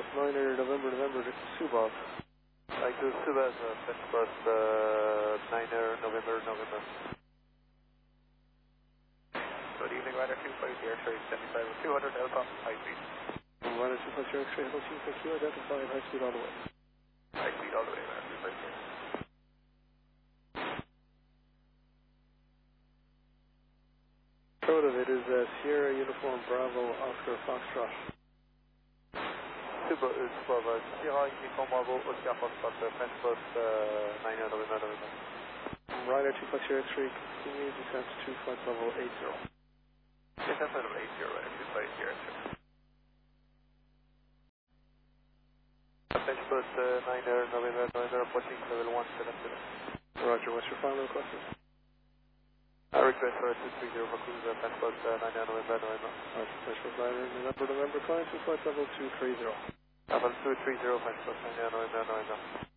Plus 9er, November, to Subov. I do Subov, French Plus 9er, November. Good evening, Ryder 250, X-ray 75 200, Alpha, high speed. Ryder 250, X-ray, hello team, thank you, identify high speed all the way. High speed all the way, Ryder 250. Code of it is Sierra Uniform Bravo Oscar Foxtrot. Super Bravo, Sierra Uniform Bravo Oscar Foxtrot, French Plus 9er, November. Ryder 250, X-ray, continue descent to flight level 80. Descent level 80, Ryder 250, X-ray. French Plus 9er, November, approaching level 177. Roger, what's your final request? I request for 230 for cruise, French Plus 9er, November. Roger, French Plus 9er, November, climb to flight level 230. Level 230, French Plus 9er, November.